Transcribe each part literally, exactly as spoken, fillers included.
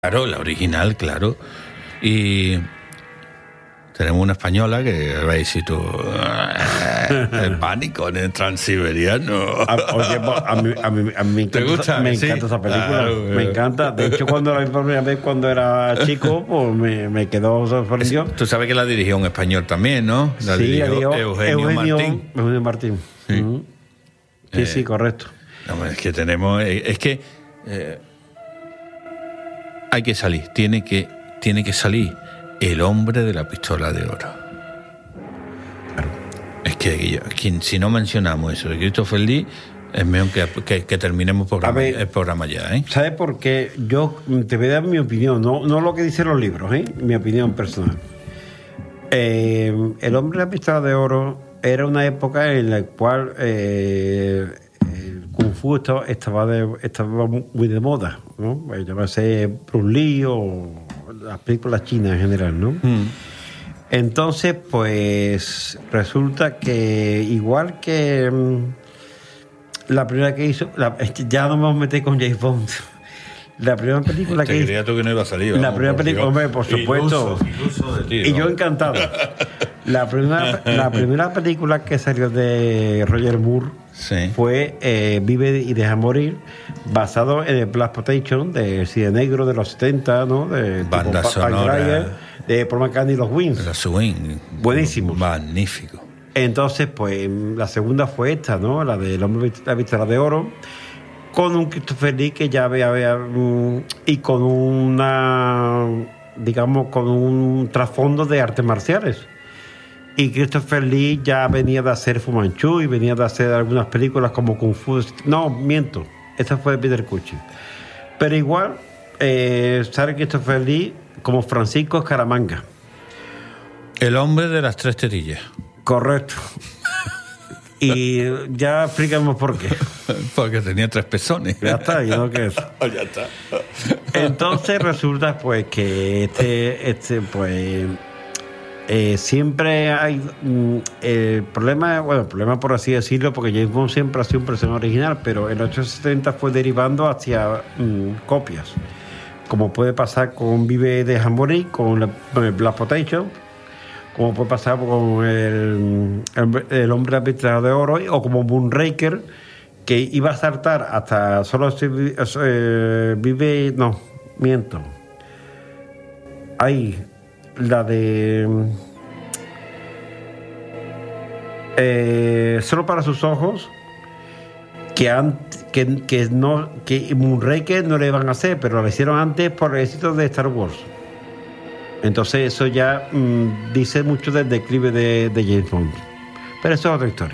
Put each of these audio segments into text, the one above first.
Claro, la original, claro. Y tenemos una española que veis si tú el pánico en el transiberiano. A, oye, a mí, a mí, a mí me encanta, gusta? me Sí. encanta esa película. Claro, me encanta. De hecho, cuando la vi por primera vez cuando era chico, pues me, me quedó sorprendido. Tú sabes que la dirigió un español también, ¿no? La sí, dirigió digo, Eugenio, Eugenio Martín. Eugenio Martín. Sí, uh-huh. sí, eh, sí, correcto. No, es que tenemos... Es que... Eh, hay que salir. Tiene que, tiene que salir el hombre de la pistola de oro. Claro. Es que, que si no mencionamos eso de Christopher Lee, es mejor que, que, que terminemos programa, ver, el programa ya, ¿eh? ¿Sabes por qué? Yo te voy a dar mi opinión, no, no lo que dicen los libros, ¿eh? Mi opinión personal. Eh, el hombre de la pistola de oro era una época en la cual eh, el Kung Fu estaba, estaba, de, estaba muy de moda, ¿no? Llamarse Bruce Lee o las películas chinas en general, ¿no? Mm. Entonces, pues resulta que igual que um, la primera que hizo, la, ya no me metí con James Bond. La primera película Te que creía tú que no iba a salir. La vamos, primera por película, hombre, por supuesto. Iluso, iluso de tiro. Y yo encantado. La primera, la primera película que salió de Roger Moore sí. fue eh, Vive y Deja Morir, basado en el Black Potation de cine negro de los setenta, ¿no? De banda tipo, sonora Ryan, de Paul McCartney y los Wings. Los Wings. Buenísimo. Magnífico. Entonces, pues la segunda fue esta, ¿no? La del hombre de la pistola de oro, con un Christopher Lee que ya había, había um, y con una, digamos, con un trasfondo de artes marciales. Y Christopher Lee ya venía de hacer Fu Manchu y venía de hacer algunas películas como Kung Fu. No, miento, esa fue de Peter Cushing. Pero igual, eh, sale Christopher Lee como Francisco Escaramanga. El hombre de las tres tetillas. Correcto. Y ya explicamos por qué. Porque tenía tres pezones. Ya está, yo no que eso. Ya está. Entonces resulta pues que este, este pues eh, siempre hay mm, el problema, bueno, el problema por así decirlo, porque James Bond siempre ha sido un personaje original, pero en los ochenta setenta fue derivando hacia mm, copias, como puede pasar con Vive de Jamboree, con, la, con el Black Potation, como puede pasar con el, el, el hombre arbitrado de oro, o como Moonraker, que iba a saltar hasta solo si, eh, vive, no, miento. Hay la de eh, Solo para sus ojos, que, an, que, que no, que Moonraker no le iban a hacer, pero lo hicieron antes por el éxito de Star Wars. Entonces eso ya mmm, dice mucho del declive de, de James Bond. Pero eso es otra historia.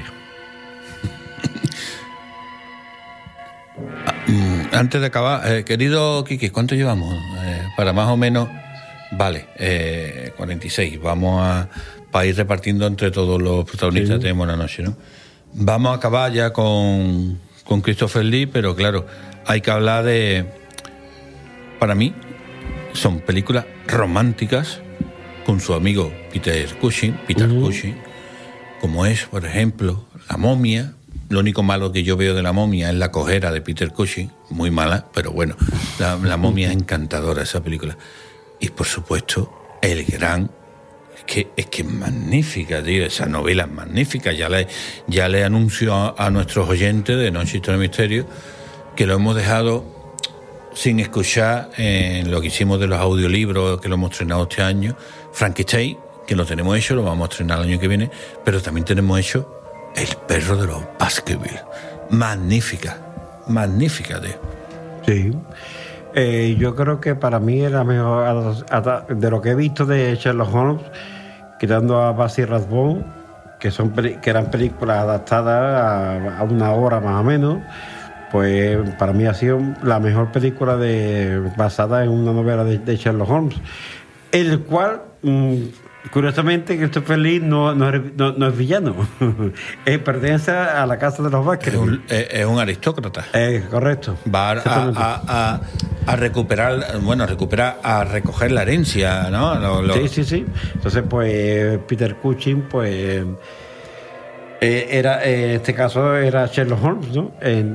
Antes de acabar, eh, querido Quique, ¿cuánto llevamos? Eh, para más o menos, vale, eh, cuarenta y seis. Vamos a para ir repartiendo entre todos los protagonistas sí. que tenemos la noche, ¿no? Vamos a acabar ya con, con Christopher Lee, pero claro, hay que hablar de... Para mí, son películas románticas con su amigo Peter Cushing, Peter uh-huh. Cushing, como es, por ejemplo, La momia. Lo único malo que yo veo de La momia es la cojera de Peter Cushing, muy mala, pero bueno, La, la momia es encantadora, esa película. Y por supuesto, El gran, es que es que es magnífica, tío, esa novela es magnífica. Ya le, ya le anuncio a, a nuestros oyentes de Noche, Historia y Misterio que lo hemos dejado sin escuchar en lo que hicimos de los audiolibros que lo hemos estrenado este año. Frankenstein, que lo tenemos hecho, lo vamos a estrenar el año que viene, pero también tenemos hecho El perro de los Baskerville. Magnífica, magnífica, tío. Sí. Eh, yo creo que para mí era mejor, de lo que he visto de Sherlock Holmes, quitando a Basil Rathbone, que, son, que eran películas adaptadas a, a una hora más o menos, pues para mí ha sido la mejor película de, basada en una novela de, de Sherlock Holmes, el cual, mmm, curiosamente, Christopher Lee no, no, no, no es villano, es, pertenece a la casa de los Baskerville. Es un, es un aristócrata. Es correcto. Va a, a, a, a recuperar, bueno, a recuperar, a recoger la herencia, ¿no? Lo, lo... Sí, sí, sí. Entonces, pues, Peter Cushing, pues, eh, era, en este caso era Sherlock Holmes, ¿no? En,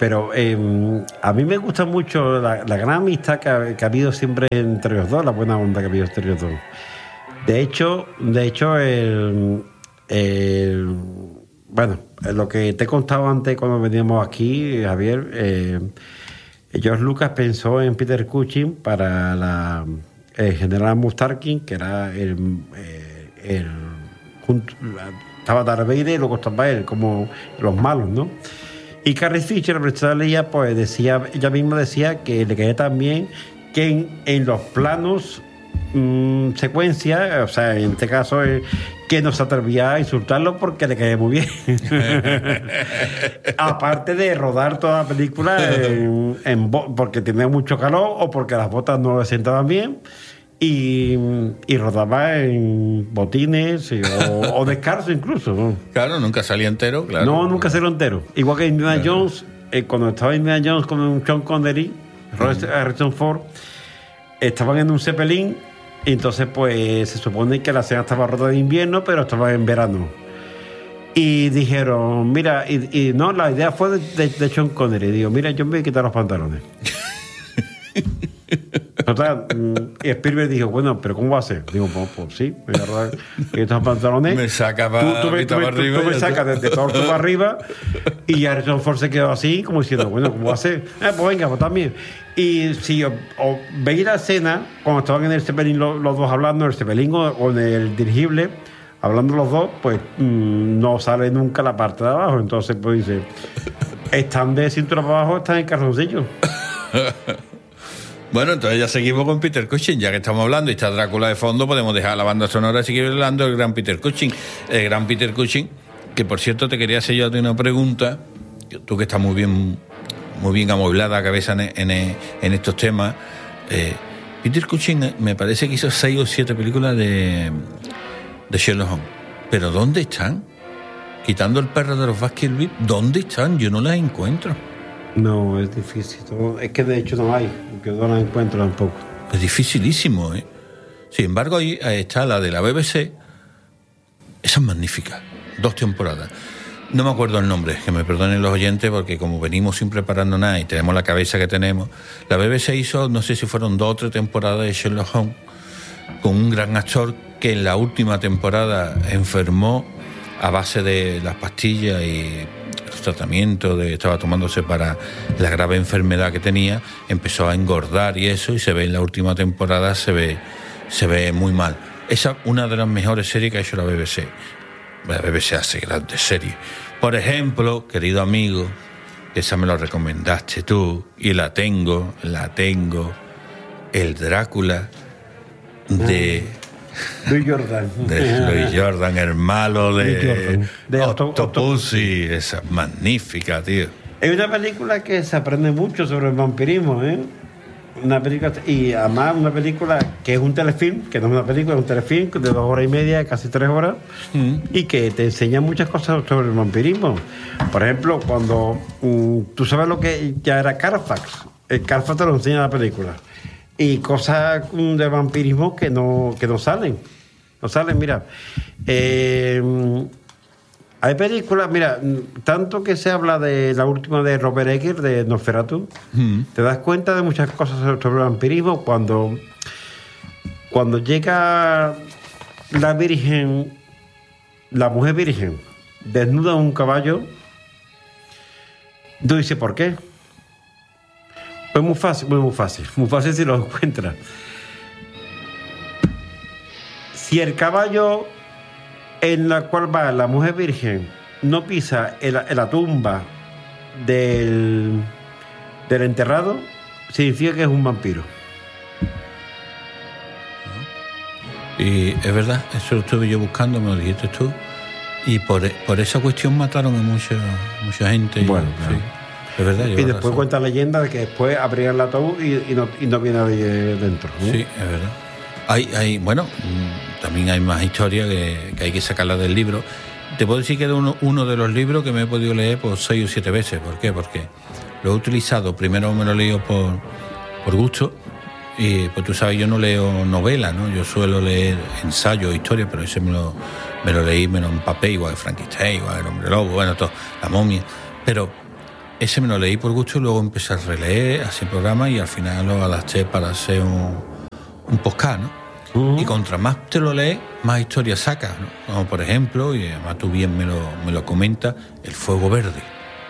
Pero eh, a mí me gusta mucho la, la gran amistad que ha, que ha habido siempre entre los dos, la buena onda que ha habido entre los dos. De hecho, de hecho el, el, bueno, lo que te he contado antes cuando veníamos aquí, Javier, eh, George Lucas pensó en Peter Cushing para la, el general Mustarkin, que era el, el, el estaba Darth Vader y luego estaba él, como los malos, ¿no? Y Carrie Fisher, ella, pues decía, ella misma decía que le quedé también que en, en los planos mmm, secuencia, o sea, en este caso, eh, que no se atrevía a insultarlo porque le quedé muy bien. Aparte de rodar toda la película en, en bo- porque tenía mucho calor o porque las botas no le sentaban bien. Y, y rodaba en botines y, o, o descalzo incluso, ¿no? Claro, nunca salía entero, claro. No, nunca salió entero. Igual que Indiana claro. Jones, eh, cuando estaba Indiana Jones con Sean Connery, uh-huh. Harrison Ford, estaban en un Zeppelin, y entonces pues se supone que la escena estaba rota de invierno, pero estaba en verano. Y dijeron, mira, y, y no, la idea fue de, de, de Sean Connery. Digo, mira, yo me voy a quitar los pantalones. Total, y Spielberg dijo, bueno, pero ¿cómo va a ser? Digo, pues, pues sí, me voy a rodar estos pantalones. Me saca para tú, tú, me, tú, arriba tú, tú me sacas desde torso para arriba. Y Harrison Ford se quedó así, como diciendo, bueno, ¿cómo va a ser? Eh, pues venga, pues también. Y si o, o veis la escena, cuando estaban en el Zeppelin los, los dos hablando, en el Zeppelin o, o en el dirigible, hablando los dos, pues mmm, no sale nunca la parte de abajo. Entonces, pues dice, están de cintura para abajo, están en calzoncillo. Bueno, entonces ya seguimos con Peter Cushing, ya que estamos hablando y está Drácula de fondo, podemos dejar la banda sonora y seguir hablando del gran Peter Cushing. El gran Peter Cushing, que por cierto te quería hacer yo una pregunta, tú que estás muy bien muy bien amueblada la cabeza en, en, en estos temas. Eh, Peter Cushing me parece que hizo seis o siete películas de, de Sherlock Holmes, pero ¿dónde están? Quitando el perro de los Baskerville, ¿dónde están? Yo no las encuentro. No, es difícil. Es que de hecho no hay. Yo no la encuentro tampoco. Es dificilísimo, ¿eh? Sin embargo, ahí está la de la B B C. Esa es magnífica. Dos temporadas. No me acuerdo el nombre, que me perdonen los oyentes, porque como venimos sin preparando nada y tenemos la cabeza que tenemos, la B B C hizo, no sé si fueron dos o tres temporadas de Sherlock Holmes, con un gran actor que en la última temporada enfermó a base de las pastillas y los tratamientos que estaba tomándose para la grave enfermedad que tenía, empezó a engordar y eso, y se ve en la última temporada, se ve, se ve muy mal. Esa es una de las mejores series que ha hecho la B B C. La B B C hace grandes series. Por ejemplo, querido amigo, esa me lo recomendaste tú, y la tengo, la tengo, el Drácula de... Luis Jordan. De Luis Jordan, el malo de, de Octopussy. Esa es magnífica, tío. Es una película que se aprende mucho sobre el vampirismo, ¿eh? Una película, y además una película que es un telefilm, que no es una película, es un telefilm de dos horas y media, casi tres horas, mm. y que te enseña muchas cosas sobre el vampirismo. Por ejemplo, cuando um, tú sabes lo que ya era Carfax, el Carfax te lo enseña la película. Y cosas de vampirismo que no, que no salen. No salen, mira. Eh, hay películas, mira, tanto que se habla de la última de Robert Eggers, de Nosferatu, mm. te das cuenta de muchas cosas sobre el vampirismo cuando, cuando llega la virgen, la mujer virgen, desnuda en un caballo, tú dices, ¿por qué? Pues muy fácil, muy, muy fácil. Muy fácil si lo encuentras. Si el caballo en la cual va la mujer virgen no pisa en la, en la tumba del, del enterrado, significa que es un vampiro. Y es verdad, eso lo estuve yo buscando, me lo dijiste tú. Y por, por esa cuestión mataron a mucha, mucha gente. Bueno, y, claro. Sí. Es verdad, y después razón. Cuenta la leyenda de que después abrían el ataúd y, y, no, y no viene nadie dentro, ¿no? Sí, es verdad. Hay, hay, bueno, también hay más historias que, que hay que sacarlas del libro. Te puedo decir que es uno, uno de los libros que me he podido leer por seis o siete veces. ¿Por qué? Porque lo he utilizado. Primero me lo he leído por, por gusto. Y pues tú sabes, yo no leo novelas, ¿no? Yo suelo leer ensayos, historias, pero ese me lo, me lo leí, me lo empapé, igual que Frankenstein, igual el Hombre Lobo, bueno, todo, la momia. Pero ese me lo leí por gusto y luego empecé a releer, así programa, y al final lo adapté para hacer un, un podcast, ¿no? Uh-huh. Y contra más te lo lees, más historias sacas, ¿no? Como por ejemplo, y además tú bien me lo, me lo comentas, El Fuego Verde.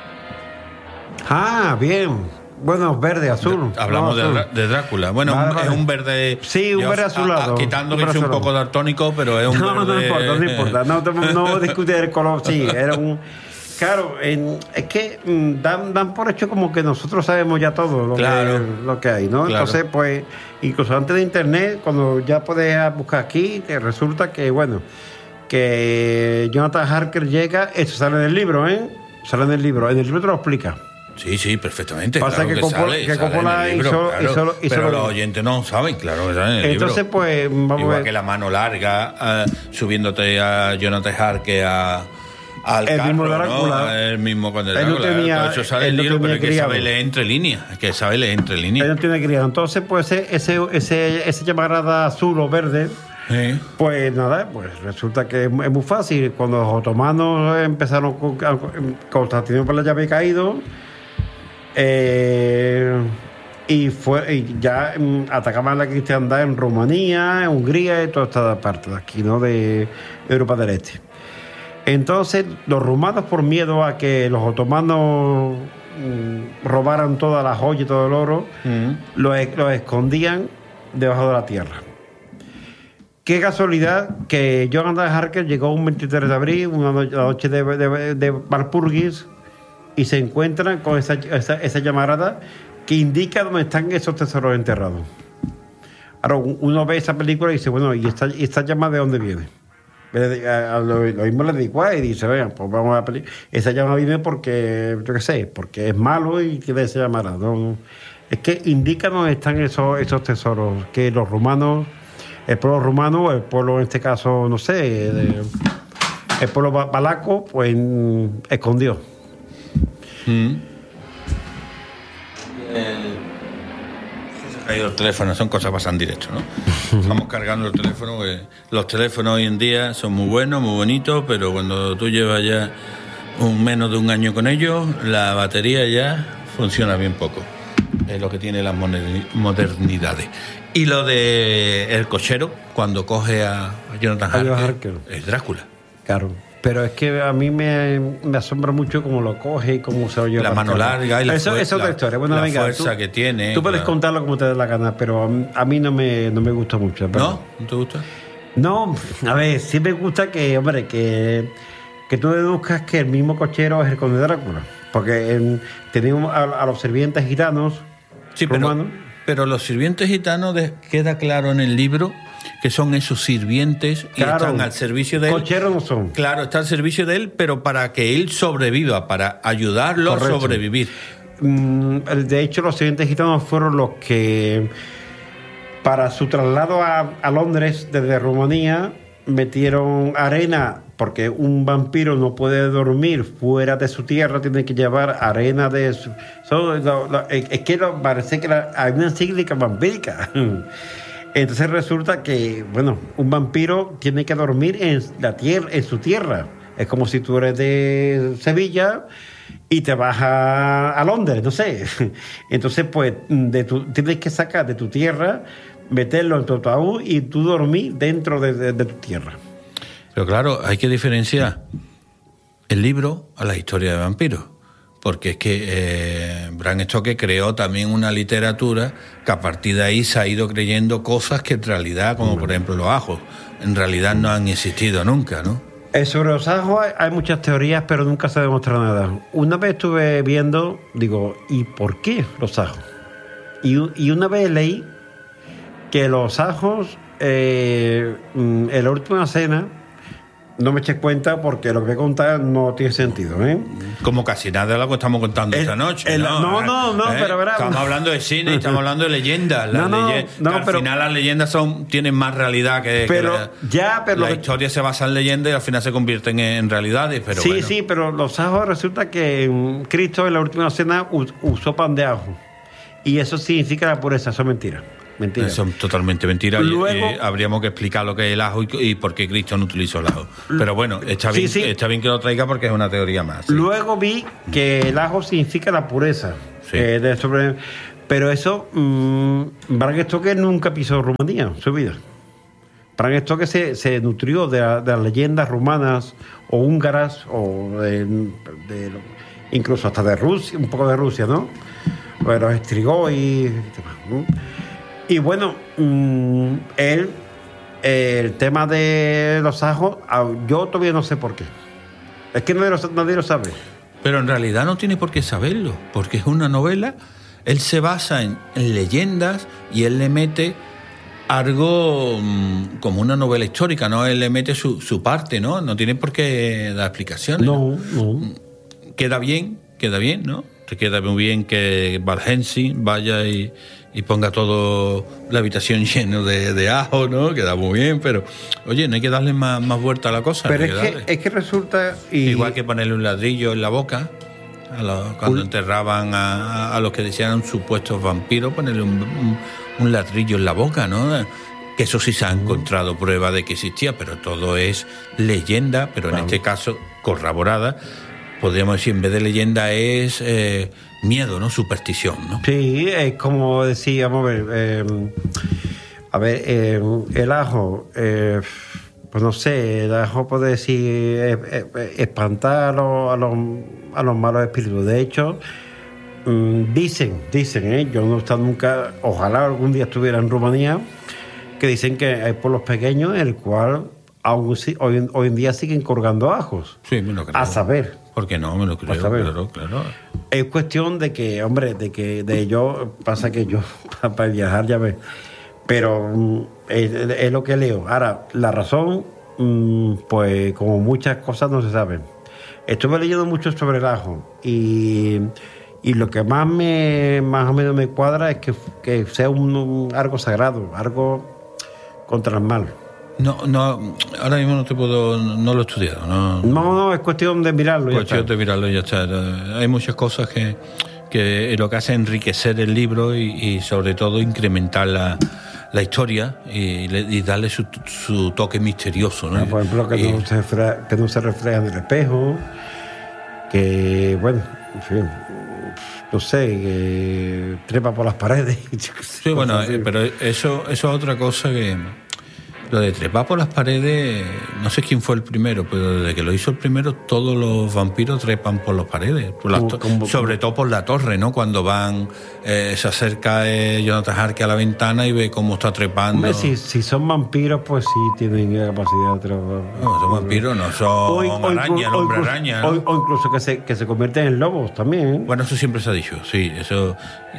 Ah, bien. Bueno, verde, azul. De, hablamos no, azul. De, de Drácula. Bueno, vale, un, vale. es un verde... Sí, un verde azulado. A, a, quitando que soy un poco daltónico, pero es un no, verde... No, no importa, no importa. No, no discutir el color, sí. Era un... Claro, en, es que mm, dan, dan por hecho como que nosotros sabemos ya todo lo, claro, que, lo que hay, ¿no? Claro. Entonces, pues, incluso antes de internet, cuando ya puedes buscar aquí, te resulta que, bueno, que Jonathan Harker llega, esto sale del libro, ¿eh? Sale del libro, en el libro te lo explica. Sí, sí, perfectamente. Pasa claro que, que, Coppola, sale, que sale Coppola en el libro, hizo, claro, hizo, hizo pero lo... los oyentes no saben, claro que sale en el Entonces, libro. pues, vamos Igual a ver. que La Mano Larga, uh, subiéndote a Jonathan Harker a... Al el carro, mismo Drácula, ¿no? El mismo cuando él no tenía, todo eso sale el no libro, pero es que criado. sabe leer entre líneas, es que sabe leer entre líneas. Él no tiene criado. Entonces, pues ese, ese, ese, ese llamarada azul o verde, sí. Pues nada, pues resulta que es, es muy fácil. Cuando los otomanos empezaron con Constantinopla ya había caído, eh, y fue y ya um, atacaban la cristiandad en Rumanía, en Hungría y toda esta parte de aquí, ¿no? De Europa del Este. Entonces, los rumanos, por miedo a que los otomanos mmm, robaran todas las joyas y todo el oro, mm. los, los escondían debajo de la tierra. Qué casualidad que Jonathan Harker llegó un veintitrés de abril, una noche, la noche de, de, de Walpurgis, y se encuentran con esa, esa, esa llamarada que indica dónde están esos tesoros enterrados. Ahora, uno ve esa película y dice, bueno, ¿y esta, y esta llama de dónde viene? A, a lo, lo mismo le digo y dice, vean, pues vamos a peli- esa llama viene porque, yo qué sé, porque es malo y tiene esa llamada. No, no. Es que indica dónde están esos, esos tesoros, que los rumanos, el pueblo rumano, el pueblo en este caso, no sé, de, el pueblo balaco, pues escondió. Mm. El... Se ha caído el teléfono, son cosas que pasan directo, ¿no? Estamos cargando el teléfono, porque los teléfonos hoy en día son muy buenos, muy bonitos, pero cuando tú llevas ya un menos de un año con ellos, la batería ya funciona bien poco. Es lo que tiene las modernidades. Y lo de el cochero, cuando coge a Jonathan Harker, Harker, es Drácula. Claro. Pero es que a mí me, me asombra mucho cómo lo coge y cómo se lo lleva. La mano larga y la, eso, fuer- es otra la, historia. Bueno, la venga, fuerza tú, que tiene. Tú puedes la... contarlo como te dé la gana, pero a mí no me, no me gusta mucho. ¿No? ¿No te gusta? No, a ver, sí me gusta que, hombre, que, que tú deduzcas que el mismo cochero es el conde Drácula. Porque eh, tenemos a, a los sirvientes gitanos sí, romanos. Pero, pero los sirvientes gitanos de, queda claro en el libro que son esos sirvientes y claro, están al servicio de él. Cocheros no son. Claro, está al servicio de él, pero para que él sobreviva, para ayudarlo Correcto. a sobrevivir. De hecho, los sirvientes gitanos fueron los que, para su traslado a, a Londres desde Rumanía, metieron arena, porque un vampiro no puede dormir fuera de su tierra, tiene que llevar arena de su... So, lo, lo, es que lo, parece que la, hay una encíclica vampírica. Entonces resulta que, bueno, un vampiro tiene que dormir en la tierra, en su tierra. Es como si tú eres de Sevilla y te vas a, a Londres, no sé. Entonces, pues, de tu, tienes que sacar de tu tierra, meterlo en tu ataúd y tú dormir dentro de, de, de tu tierra. Pero claro, hay que diferenciar el libro a la historia de vampiros. Porque es que eh, Bram Stoker creó también una literatura que a partir de ahí se ha ido creyendo cosas que en realidad, como por ejemplo los ajos, en realidad no han existido nunca, ¿no? Eh, sobre los ajos hay, hay muchas teorías, pero nunca se ha demostrado nada. Una vez estuve viendo, digo, ¿y por qué los ajos? Y, y una vez leí que los ajos, eh, en la última cena, no me eché cuenta porque lo que voy a contar no tiene sentido, ¿eh? Como casi nada de lo que estamos contando el, esta noche, el, ¿no? No, no, no, ¿Eh? pero verá. Estamos hablando de cine, estamos hablando de leyendas. Las no, no, leyend- no, al pero, final las leyendas son tienen más realidad que... Pero, que la, ya, pero... La que, historia se basa en leyendas y al final se convierten en, en realidades, pero Sí, bueno. sí, pero los ajos resulta que um, Cristo en la última cena usó pan de ajo. Y eso significa la pureza, eso es mentira. mentira. Son totalmente mentiras. Luego, y, y habríamos que explicar lo que es el ajo y, y por qué Cristo no utilizó el ajo. Pero bueno, está bien, sí, sí. está bien que lo traiga porque es una teoría más. ¿Sí? Luego vi que el ajo significa la pureza. Sí. Eh, de sobre, pero eso, mmm, Bram Stoker nunca pisó Rumanía en su vida. Bram Stoker se, se nutrió de, de las leyendas rumanas o húngaras, o de, de, incluso hasta de Rusia, un poco de Rusia, ¿no? Pero estrigó y... Y bueno, mmm, él, eh, el tema de los ajos, yo todavía no sé por qué. Es que nadie lo, nadie lo sabe. Pero en realidad no tiene por qué saberlo, porque es una novela. Él se basa en, en leyendas y él le mete algo mmm, como una novela histórica, ¿no? Él le mete su, su parte, ¿no? No tiene por qué dar explicaciones. No, no. no. Queda bien, queda bien, ¿no? Te queda muy bien que Valhensi vaya y, y ponga todo la habitación lleno de, de ajo, ¿no? Queda muy bien, pero oye, no hay que darle más, más vuelta a la cosa. Pero no es, que, es que resulta... Y... Igual que ponerle un ladrillo en la boca, a los, cuando un... enterraban a, a los que decían supuestos vampiros, ponerle un, un, un ladrillo en la boca, ¿no? Que eso sí se ha encontrado prueba de que existía, pero todo es leyenda, pero en claro. este caso corroborada. Podríamos decir, en vez de leyenda es eh, miedo, ¿no? Superstición, ¿no? Sí, es como decíamos, a ver, eh, a ver eh, el ajo, eh, pues no sé, el ajo puede decir eh, eh, espantar a los, a, los, a los malos espíritus. De hecho, mm, dicen, dicen, ¿eh? Yo no he estado nunca, ojalá algún día estuviera en Rumanía, que dicen que hay pueblos pequeños en el cual aún hoy, hoy en día siguen colgando ajos. Sí, me lo creo. A saber. ¿Por qué no? Me lo creo, claro, claro. Es cuestión de que, hombre, de que de yo, pasa que yo, para viajar ya ves, pero es, es lo que leo. Ahora, la razón, pues como muchas cosas no se saben. Estuve leyendo mucho sobre el ajo y, y lo que más me más o menos me cuadra es que, que sea un, un, algo sagrado, algo contra el mal. No, no, ahora mismo no te puedo, no lo he estudiado. No, no, no, es cuestión de mirarlo. Cuestión de mirarlo y ya está. Hay muchas cosas que, que lo que hace es enriquecer el libro y, y sobre todo incrementar la, la historia y, y darle su, su toque misterioso, ¿no? Por ejemplo, que, y, no se refleja, que no se refleja en el espejo, que, bueno, en fin, no sé, que trepa por las paredes. Sí, bueno, así. Pero eso, eso es otra cosa que... Lo de trepar por las paredes, no sé quién fue el primero, pero desde que lo hizo el primero, todos los vampiros trepan por las paredes, por las to- ¿Cómo, sobre cómo? todo por la torre, ¿no? Cuando van, eh, se acerca eh, Jonathan Harker a la ventana y ve cómo está trepando. Hombre, si, si son vampiros, pues sí tienen capacidad de trepar. No, son vampiros, no son o, araña, o, hombre o araña. O, ¿no? o incluso que se, que se convierten en lobos también. Bueno, eso siempre se ha dicho, sí, eso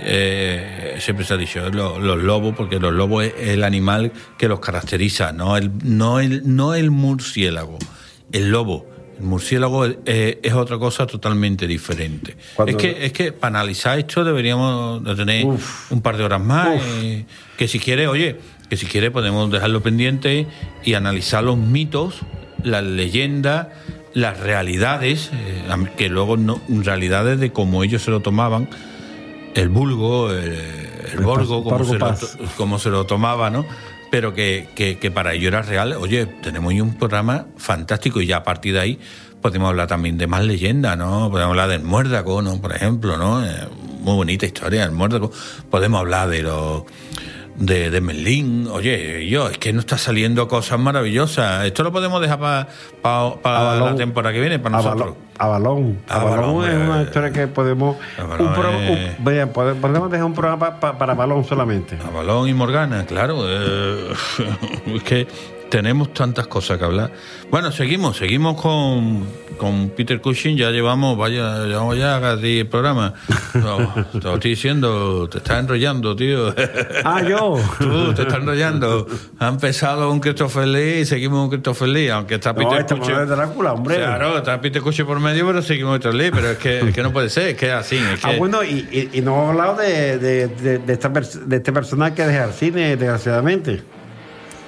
eh, siempre se ha dicho. Los, los lobos, porque los lobos es el animal que los caracteriza. No el, no el, no el murciélago, el lobo. El murciélago es, es otra cosa totalmente diferente. Es que, es que para analizar esto deberíamos de tener uf, un par de horas más. Eh, que si quiere, oye, que si quiere podemos dejarlo pendiente y analizar los mitos, las leyendas, las realidades, eh, que luego no, realidades de cómo ellos se lo tomaban, el vulgo, el, el borgo, cómo se, lo, cómo se lo tomaba, ¿no? Pero que, que, que para ello era real. Oye, tenemos ahí un programa fantástico y ya a partir de ahí podemos hablar también de más leyendas, ¿no? Podemos hablar del muérdago, ¿no? Por ejemplo, ¿no? Eh, muy bonita historia, el muérdago. Podemos hablar de los... De, de Merlín. Oye, yo, es que no está saliendo cosas maravillosas. Esto lo podemos dejar para pa, pa la temporada que viene, para nosotros. Avalón. Avalón es una historia que podemos... Un pro, es... un, podemos dejar un programa pa, pa, para Avalón solamente. Avalón y Morgana, claro. Eh, es que tenemos tantas cosas que hablar. Bueno, seguimos, seguimos con, con Peter Cushing. Ya llevamos, vaya, llevamos ya casi el programa. No, te lo estoy diciendo, te estás enrollando, tío. Ah, yo. Tú te estás enrollando. Ha empezado un Christopher Lee y seguimos un Christopher Lee, aunque está Peter no, Cushing. De Drácula, hombre. Claro, está Peter Cushing por medio, pero seguimos Peter Lee. Pero es que, es que no puede ser, es que es así. Es que... Ah, bueno, y, y, y no hemos hablado de, de, de, de, esta, de este personaje que deja el cine, desgraciadamente.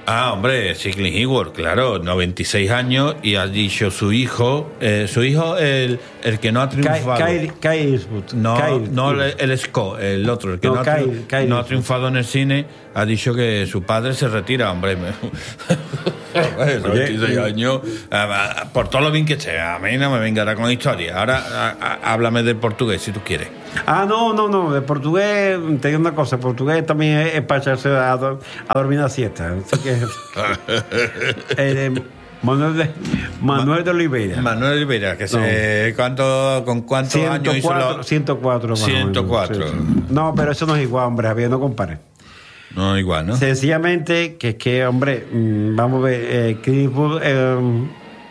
Ah, hombre, sí, Clint Eastwood, claro, noventa y seis años y ha dicho su hijo, eh, su hijo, el, el que no ha triunfado. Kyle, Kyle Eastwood. No, Kyle, no Kyle. el, el Scott, el otro, el que no, No, ha, tri- Kyle, Kyle no ha Eastwood. triunfado en el cine, ha dicho que su padre se retira, hombre. me- noventa y seis años, ah, por todo lo bien que esté, a mí no me venga ahora con historia. Ahora ah, ah, háblame del portugués, si tú quieres. Ah, no, no, no. De portugués, te digo una cosa. Portugués también es, es para echarse a, do- a dormir una siesta. Así que, eh, Manuel, de, Manuel de Oliveira. Manuel Rivera, que No. se, ¿cuánto, ¿con cuántos años hizo ciento cuatro, lo- ciento cuatro, más o menos. ciento cuatro. Sí, sí. No, pero eso no es igual, hombre. Javier, no compare. No, igual, ¿no? Sencillamente, que es que, hombre, mm, vamos a ver, eh, Clint Eastwood, eh,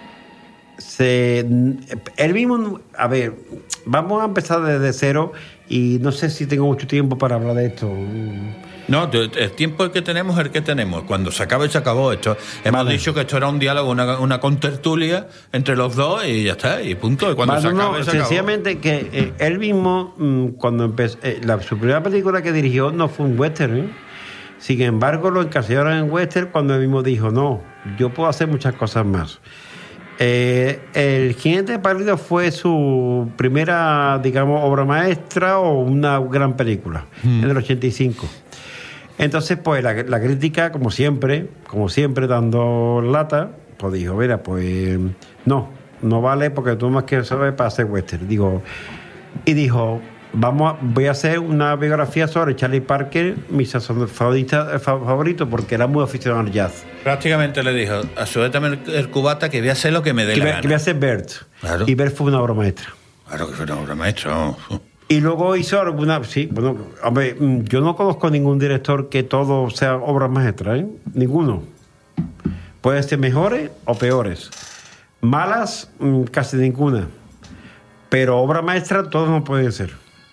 se, él mismo, a ver, vamos a empezar desde cero y no sé si tengo mucho tiempo para hablar de esto. No, de- el tiempo que tenemos es el que tenemos. Cuando se acabe, se acabó esto. Hemos Vale. dicho que esto era un diálogo, una, una contertulia entre los dos y ya está, y punto. Y cuando Vale, se no, acabe, se acabó. sencillamente que eh, él mismo, mm, cuando empezó, eh, la, su primera película que dirigió no fue un western, ¿eh? Sin embargo, lo encasillaron en western cuando él mismo dijo, no, yo puedo hacer muchas cosas más. Eh, el Jinete Pálido fue su primera, digamos, obra maestra o una gran película, Mm. en el ochenta y cinco. Entonces, pues la, la crítica, como siempre, como siempre dando lata, pues dijo, mira, pues no, no vale porque tú más que sabes para hacer western. Digo, y dijo, vamos a, voy a hacer una biografía sobre Charlie Parker, mi favorita, favorito, porque era muy aficionado al jazz. Prácticamente le dijo, a su vez también el, el cubata que voy a hacer lo que me dé Que la voy, gana. que voy a hacer Bert. Claro. Y Bert fue una obra maestra. Claro que fue una obra maestra. ¿No? Y luego hizo alguna, sí, bueno, hombre, mm, yo no conozco ningún director que todo sea obras maestras, ¿eh? Ninguno. Pueden ser mejores o peores. Malas, mm, casi ninguna. Pero obra maestra todos no pueden ser.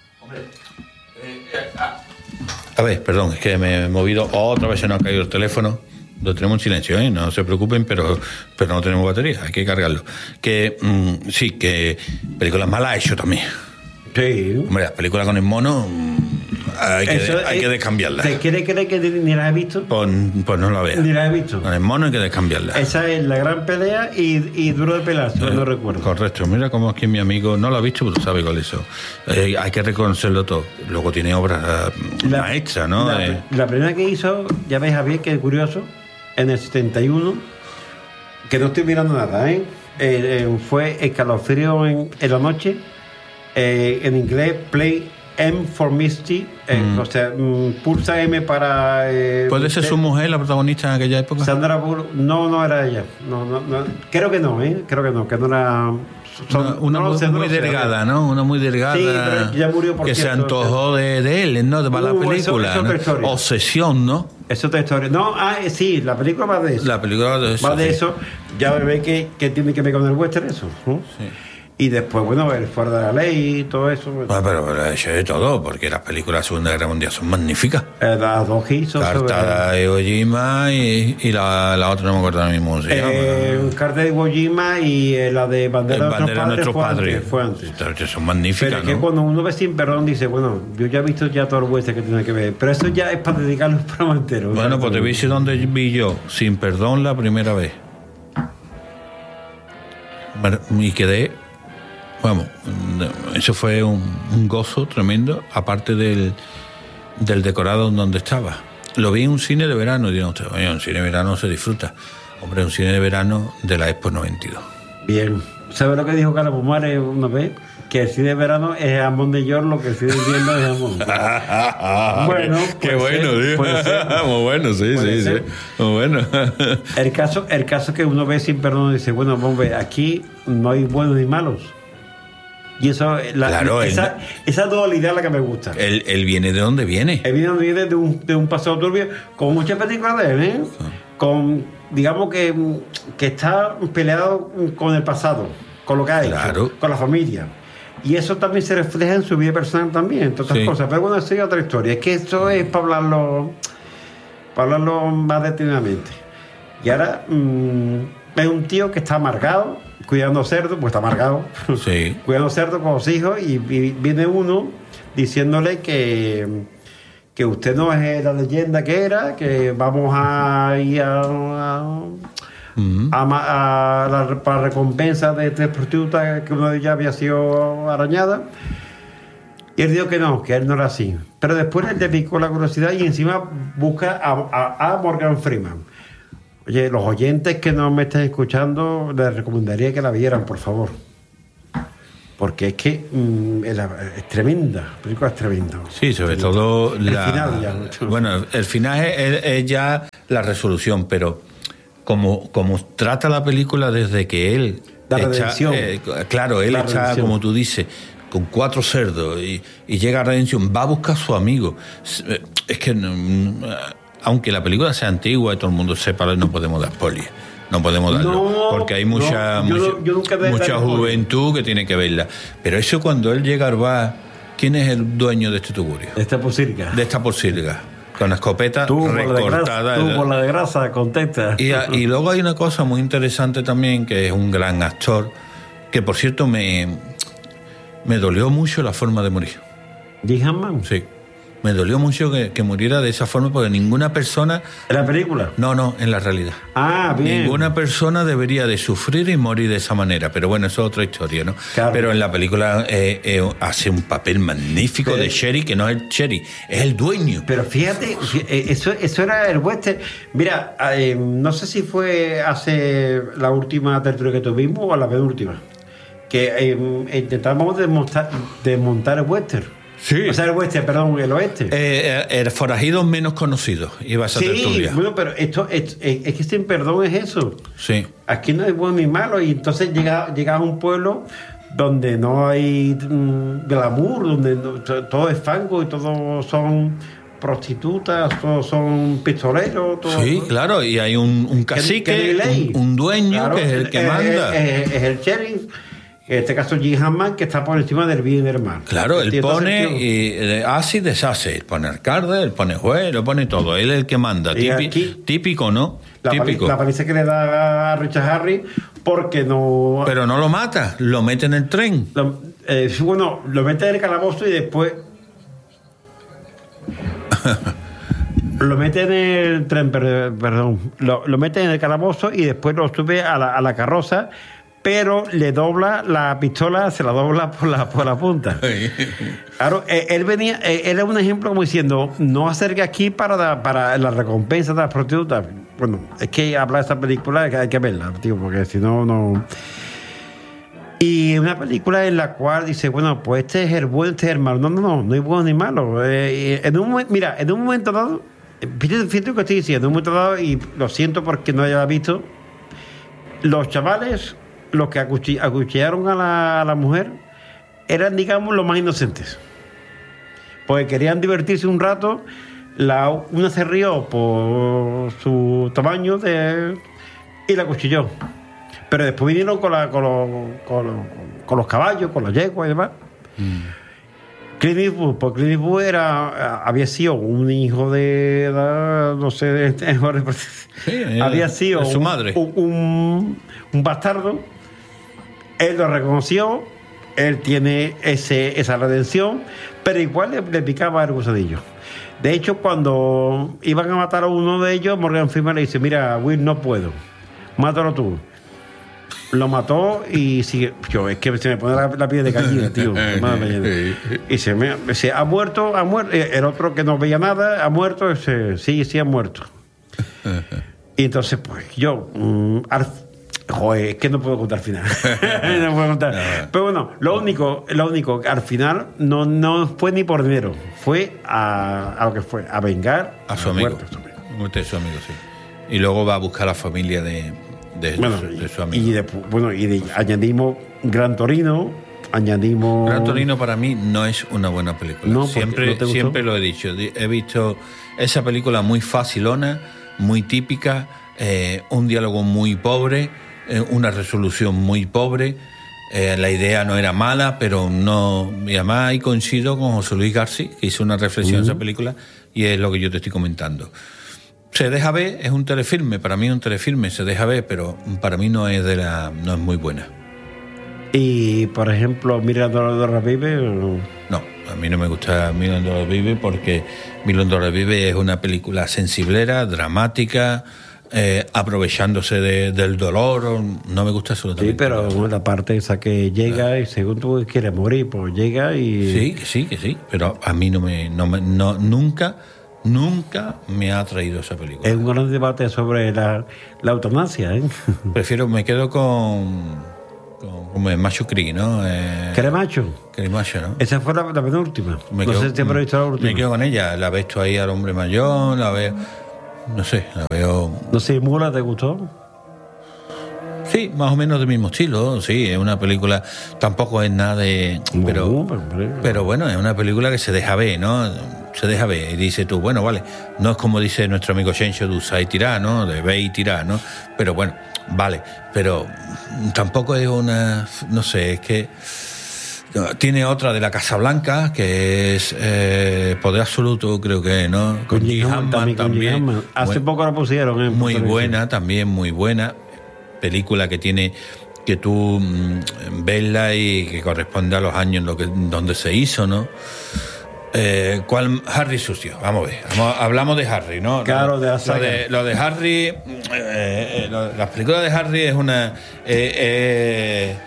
A ver, perdón, es que me he movido. Otra vez se nos ha caído el teléfono. Lo tenemos en silencio, ¿eh? No se preocupen, pero, pero no tenemos batería, hay que cargarlo. Que mm, sí, que películas malas ha hecho también. Sí. Hombre, las películas con el mono mm, hay, que, Eso, hay eh, que descambiarlas. ¿Te quiere creer que ni las he visto? Pues, pues no la veas. Ni las he visto. Con el mono hay que descambiarlas. Esa es La Gran Pelea y, y Duro de Pelar, si no recuerdo. Correcto, mira cómo aquí mi amigo no lo ha visto, pero sabe cuál es eso. Eh, hay que reconocerlo todo. Luego tiene obras eh, La- maestras, ¿no? La, Eh, la primera que hizo, ya ves, Javier, que es curioso, en el setenta y uno, que no estoy mirando nada, ¿eh? Eh, eh, fue Escalofrío en, en la noche, eh, en inglés, Play M for Misty, eh, Mm. o sea, mm, pulsa M para... eh, ¿Puede ser eh, su mujer la protagonista en aquella época? Sandra Bullock, no, no era ella, no, no, no, creo que no, ¿eh? Creo que no, que no era... son- Una, una no lo muy, sé, no muy lo sé, delgada, ¿no? Una muy delgada. Sí, pero ya murió, por que se cierto. antojó de, de él, ¿no? Para Uh, la eso- película. eso es ¿no? otra historia. Obsesión, ¿no? Es otra historia. No, ah, eh, sí, la película va de eso. La película de eso. Va de sí. eso, ya ve que, que tiene que ver con el western eso, ¿no? Sí. Y después, bueno, el fuera de la ley y todo eso. Bueno, Ah, pero, pero ha hecho de todo, porque las películas de la Segunda Guerra Mundial son magníficas. eh, las dos hits son sobre- Carta de Iwo Jima y, y la, la otra no me acuerdo ahora mismo cómo se llama. Eh, Carta de Iwo Jima y eh, la de Bandera El de Bandera de nuestros nuestros padres. padres. Fue antes. Pero son Pero magníficas, es que ¿no? cuando uno ve Sin Perdón dice, bueno, yo ya he visto ya todo el western que tiene que ver. Pero eso ya es para dedicarlo a un programa entero. Bueno, pues te voy a decir dónde vi yo, Sin Perdón, la primera vez. Y quedé, vamos, eso fue un, un gozo tremendo, aparte del, del decorado en donde estaba. Lo vi en un cine de verano, y dirán ustedes, oye, un cine de verano se disfruta. Hombre, un cine de verano de la Expo noventa y dos. Bien. ¿Sabes lo que dijo Carlos Pumares una vez? Que el cine de verano es jamón de york, lo que el cine de invierno es jamón. Bueno, qué puede bueno, ser, tío. puede ser. Muy bueno, sí, Puede sí, ser. sí. Muy bueno. El caso, el caso que uno ve Sin Perdón y dice, bueno, hombre, aquí no hay buenos ni malos. Y eso, la, Claro, esa, esa dualidad es la que me gusta. Él, él viene de donde viene. Él viene viene de un, de un pasado turbio, con muchas películas de él, ¿eh? Con, digamos que, que está peleado con el pasado, con lo que ha hecho, Claro. con la familia. Y eso también se refleja en su vida personal también, entre otras Sí. cosas. Pero bueno, eso es otra historia. Es que eso es para hablarlo, para hablarlo más detenidamente. Y ahora mm, es un tío que está amargado, cuidando cerdos, pues está amargado, Sí. cuidando cerdos con los hijos, y, y viene uno diciéndole que, que usted no es la leyenda que era, que vamos a ir a, a, uh-huh. a, a, a la, para recompensa de tres prostitutas, que una de ellas había sido arañada. Y él dijo que no, que él no era así. Pero después él le picó la curiosidad y encima busca a, a, a Morgan Freeman. Oye, los oyentes que no me estén escuchando, les recomendaría que la vieran, por favor. Porque es que mmm, es, es tremenda, la película es tremenda. Sí, sobre todo el la, final ya. Bueno, el final es, es ya la resolución, pero como, como trata la película desde que él... La echa, redención. Eh, claro, él la está, redención. como tú dices, con cuatro cerdos y, y llega a redención, va a buscar a su amigo. Es que, aunque la película sea antigua y todo el mundo sepa, no podemos dar spoilers. No podemos darlo, no, porque hay mucha, no, yo mucha, no, yo nunca mucha juventud que tiene que verla. Pero eso cuando él llega al bar, ¿quién es el dueño de este tugurio? De esta posilga. De esta posilga. Con la escopeta tú recortada. Tú por la de grasa, contesta. Y, y luego hay una cosa muy interesante también, que es un gran actor, que por cierto me, me dolió mucho la forma de morir. ¿Jim Hammond? Sí. Me dolió mucho que, que muriera de esa forma, porque ninguna persona... ¿En la película? No, no, en la realidad. Ah, bien. Ninguna persona debería de sufrir y morir de esa manera, pero bueno, eso es otra historia, ¿no? Claro. Pero en la película eh, eh, hace un papel magnífico pero, de Sherry, que no es el Sherry, es el dueño. Pero fíjate, eso, eso era el western. Mira, eh, no sé si fue hace la última tertulia que tuvimos o la penúltima, que eh, intentábamos desmontar, desmontar el western. Sí. O sea, el oeste, perdón, el oeste. Eh, el forajido menos conocido, iba a esa sí, tertulia. Bueno, pero esto es, es, es que sin perdón es eso. Sí. Aquí no hay bueno ni malo, y entonces llega, llega a un pueblo donde no hay mmm, glamour, donde no, todo es fango y todos son prostitutas, todos son pistoleros. Todos, sí, claro, y hay un, un cacique, un, un dueño, claro, que es el que es, manda. Es, es, es el sheriff. En este caso, Jim Hammond, que está por encima del bien y del mal. Claro, él pone y hace y deshace. Él pone alcalde, él pone juez, lo pone todo. Él es el que manda. Típico, aquí, típico, ¿no? La típico. La paliza que le da a Richard Harris porque no... Pero no lo mata, lo mete en el tren. Lo, eh, bueno, lo mete en el calabozo y después... lo mete en el tren, perdón. Lo, lo mete en el calabozo y después lo sube a la, a la carroza, pero le dobla la pistola, se la dobla por la, por la punta. Claro, él venía, él era un ejemplo como diciendo, no acerque aquí para, para la recompensa de las prostitutas. Bueno, es que hablar de esta película que hay que verla, tío, porque si no, no... Y una película en la cual dice, bueno, pues este es el bueno, este es el malo. No, no, no, no hay bueno ni malo. Eh, en un momento, mira, en un momento dado, fíjate, fíjate lo que estoy diciendo, en un momento dado, y lo siento porque no haya visto, los chavales... los que acuchill- acuchillaron a la, a la mujer eran, digamos, los más inocentes, porque querían divertirse un rato. La, una se rió por su tamaño de, y la acuchilló, pero después vinieron con, la, con, los, con, los, con los caballos, con los yeguas y demás. mm. Clint Eastwood, porque Clint Eastwood era, había sido un hijo de, de no sé, de, de, sí, había sido de su un, madre. Un, un, un bastardo. Él lo reconoció, él tiene ese, esa redención, pero igual le, le picaba el gusadillo. De hecho, cuando iban a matar a uno de ellos, Morgan Freeman le dice, mira, Will, no puedo, mátalo tú. Lo mató y sigue. Yo, es que se me pone la, la piel de gallina, tío. Y se me se ha muerto, ha muerto. El otro que no veía nada, ha muerto, se, sí, sí ha muerto. Y entonces, pues, yo, um, al, joder, es que no puedo contar al final. No puedo contar. No. Pero bueno, lo único, lo único, al final no, no fue ni por dinero, fue a, a lo que fue, a vengar a su amigo. Muerto, su amigo. Muerte de su amigo, sí. Y luego va a buscar a la familia de, de, bueno, de, de su amigo. Y de, bueno, y de, añadimos Gran Torino, añadimos... Gran Torino para mí no es una buena película. No, siempre, ¿no siempre lo he dicho. He visto esa película muy facilona, muy típica, eh, un diálogo muy pobre, eh, una resolución muy pobre. Eh, la idea no era mala, pero no. Y además ahí coincido con José Luis García, que hizo una reflexión uh-huh. en esa película, y es lo que yo te estoy comentando. Se deja ver, es un telefilme, para mí es un telefilme, se deja ver, pero para mí no es de la, no es muy buena. Y por ejemplo, Mirador de Revive, no, A mí no me gusta Million Dollar Baby porque Million Dollar Baby es una película sensiblera, dramática, eh, aprovechándose de, del dolor. No me gusta absolutamente. Sí, pero nada. la parte esa que llega ah. y según tú quieres morir, pues llega y... Sí, que sí, que sí, pero a mí no me... No me no, nunca... Nunca me ha atraído esa película. Es un gran debate sobre la, la eutanasia, ¿eh? Prefiero, me quedo con, con como el Macho Cree, ¿no? Eh, Cremacho. Cremacho, ¿no? Esa fue la, la penúltima. Me no quedo, sé si habrá visto la última. Me quedo con ella. La ves tú ahí al hombre mayor, la veo... No sé, la veo... No sé, ¿Mula te gustó? Sí, más o menos del mismo estilo, sí, es una película, tampoco es nada de... Pero, no, pero, pero, pero bueno, es una película que se deja ver, ¿no? Se deja ver y dice tú, bueno, vale, no es como dice nuestro amigo Shencho de usar y tirar, ¿no? De ver y tirar, ¿no? Pero bueno, vale, pero tampoco es una... No sé, es que... Tiene otra de la Casa Blanca, que es eh, Poder Absoluto, creo que, ¿no? Con Jim Hammond también. también. Hace Buen, poco la pusieron. ¿eh? Muy buena, también muy buena. Película que tiene que tú mmm, verla y que corresponde a los años en lo que, donde se hizo, ¿no? Eh, ¿Cuál? Harry sucio. Vamos a ver. Vamos, hablamos de Harry, ¿no? Claro, de la saga. Lo de, lo de Harry, eh, eh, lo, las películas de Harry es una eh, eh,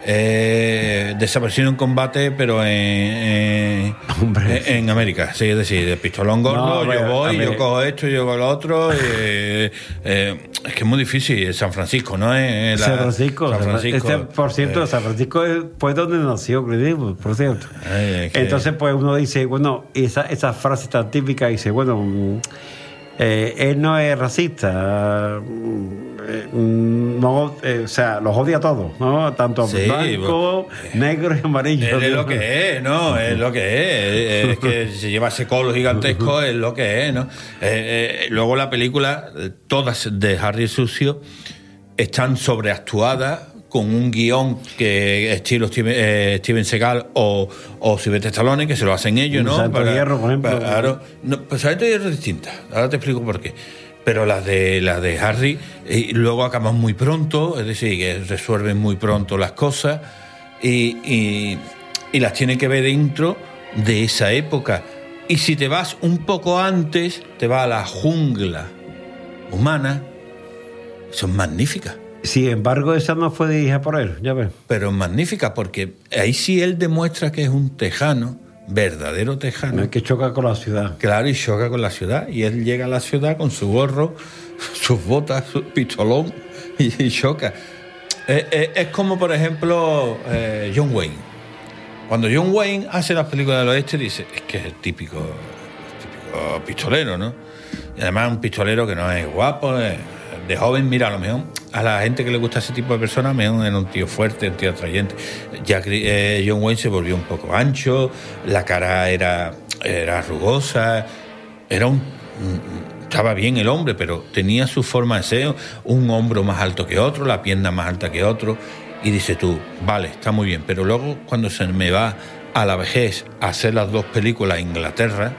eh, desaparición en combate, pero en, en, en, en América, sí, es decir, de pistolón gordo, no, yo ver, voy, yo cojo esto, yo cojo lo otro, eh, eh, es que es muy difícil. San Francisco, ¿no? La, San Francisco, San Francisco este, por cierto, eh, San Francisco fue donde nació, creo, por cierto. Eh, que... Entonces, pues uno dice, bueno, esa, esa frase tan típica, dice, bueno, eh, él no es racista, eh, no, eh, o sea, los odia a todos, ¿no? Tanto sí, blanco, pues, negro y amarillo. Es lo que es, ¿no? Es lo que es. Es que se lleva ese colo gigantesco, es lo que es, ¿no? Eh, eh, luego la película, todas de Harry Sucio, están sobreactuadas con un guión que estilo Steven, eh, Steven Seagal o, o Sylvester Stallone, que se lo hacen ellos, ¿no? Santo para, Hierro, por ejemplo. Para, claro, no, pues Santo Hierro es distinta. Ahora te explico por qué. Pero las de las de Harry, y luego acaban muy pronto, es decir, que resuelven muy pronto las cosas y, y, y las tienen que ver dentro de esa época. Y si te vas un poco antes, te vas a la jungla humana, son magníficas. Sin embargo, esa no fue dirigida por él, ya ves. Pero magnífica, porque ahí sí él demuestra que es un tejano, verdadero tejano. Es que choca con la ciudad. Claro, y choca con la ciudad. Y él llega a la ciudad con su gorro, sus botas, su pistolón, y, y choca. Eh, eh, es como, por ejemplo, eh, John Wayne. Cuando John Wayne hace las películas del oeste, dice, es que es el típico, el típico pistolero, ¿no? Y además un pistolero que no es guapo, es, de joven, mira, a lo mejor a la gente que le gusta ese tipo de personas, mejor era un tío fuerte, un tío atrayente. Ya eh, John Wayne se volvió un poco ancho, la cara era, era rugosa, era un, estaba bien el hombre, pero tenía su forma de ser, un hombro más alto que otro, la pierna más alta que otro, y dices tú, vale, está muy bien, pero luego cuando se me va a la vejez a hacer las dos películas a Inglaterra,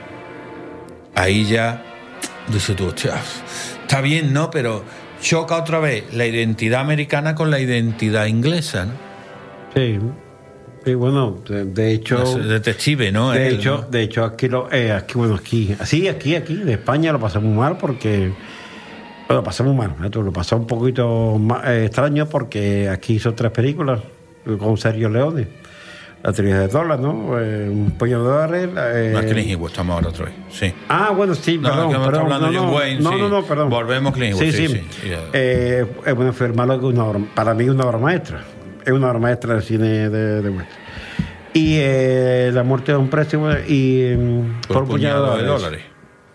ahí ya dices tú, hostia, está bien, ¿no? Pero choca otra vez la identidad americana con la identidad inglesa, ¿no? Sí. Sí, bueno, de, de hecho... Es detective, ¿no? De Él, hecho, ¿no? de hecho aquí, lo, eh, aquí, bueno, aquí, así, aquí, aquí, de España lo pasamos mal porque... Bueno, lo pasamos mal, ¿eh? Lo pasó un poquito más, eh, extraño porque aquí hizo tres películas con Sergio Leone. La trilogía de dólares, ¿no? Eh, un puño de dólares. Eh... Más Clint Eastwood, estamos ahora otra vez, sí. Ah, bueno, sí, no, perdón. Que perdón hablando no, de John no, Wayne, no, sí. no, no, perdón. Volvemos Clint Eastwood, sí. sí. sí, sí. Eh, eh, bueno, fue malo que una obra, para mí una obra maestra. Es una obra maestra del cine de, de West. Y eh, La muerte de un precio y por, por un puñado de dólares. dólares.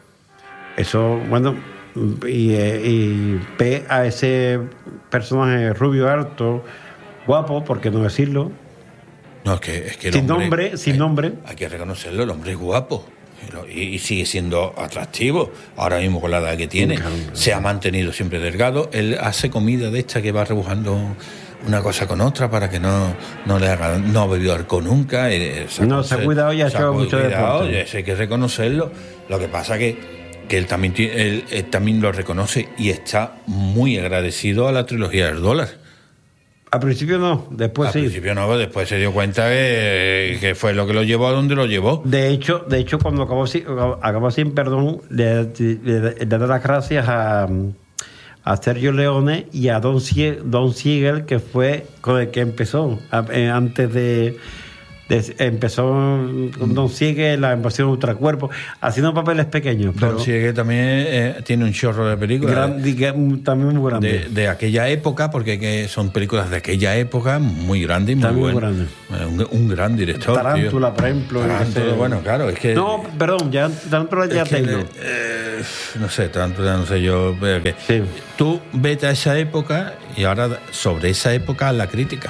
Eso, bueno, y, eh, y ve a ese personaje rubio, alto, guapo, por qué no decirlo. No, es que, es que el sin hombre, nombre, sin hay, nombre. Hay que reconocerlo, el hombre es guapo. Y, y sigue siendo atractivo. Ahora mismo con la edad que tiene, claro, se ha mantenido siempre delgado. Él hace comida de esta que va rebujando una cosa con otra para que no, no le haga, no bebió alcohol nunca. Eh, se no, se ha cuidado y ha hecho mucho cuidado, deporte. Hay que reconocerlo. Lo que pasa que, que él, también, él, él también lo reconoce y está muy agradecido a la trilogía del dólar. Al principio no, después Al sí. Al principio no, después se dio cuenta que, que fue lo que lo llevó a donde lo llevó. De hecho, de hecho cuando acabó, acabó sin perdón, le, le, le da las gracias a, a Sergio Leone y a Don, Sie, Don Siegel, que fue con el que empezó, a, eh, antes de... De, empezó con Don Siegel la invasión ultracuerpo, haciendo papeles pequeños. Pero Don Siegel también eh, tiene un chorro de películas. Gran, de, también muy grande. De, de aquella época, porque que son películas de aquella época muy grandes y muy buenas. Grande. Un, un gran director. Tarántula, tío. por ejemplo. Tarántula, bueno, claro, es que. No, perdón, ya Tarántula ya tengo. Eh, no sé, Tarántula, no sé yo. Que sí. Tú vete a esa época y ahora sobre esa época la crítica.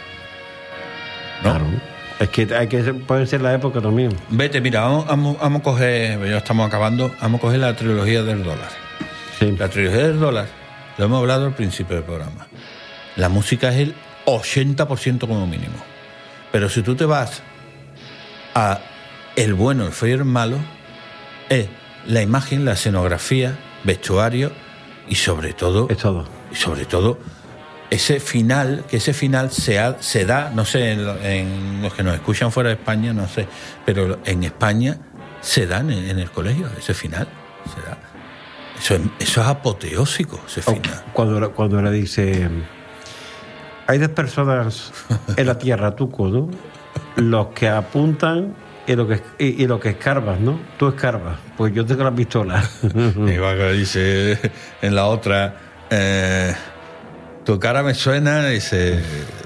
¿No? Claro. Es que hay que puede ser la época también. Vete, mira, vamos, vamos, vamos a coger, ya estamos acabando, vamos a coger la trilogía del dólar. Sí. La trilogía del dólar, lo hemos hablado al principio del programa. La música es el ochenta por ciento como mínimo. Pero si tú te vas a el bueno, el feo y el malo, es la imagen, la escenografía, vestuario y sobre todo... Es todo. Y sobre todo... ese final, que ese final se, ha, se da, no sé, en, en los que nos escuchan fuera de España, no sé, pero en España se da en, en el colegio, ese final, se da. Eso, eso es apoteósico, ese final. Cuando, cuando le dice, hay dos personas en la tierra, Tuco, ¿no? Los que apuntan y los que, y, y los que escarbas, ¿no? Tú escarbas, pues yo tengo la pistola. Igual que dice en la otra... Eh, tu cara me suena, dice,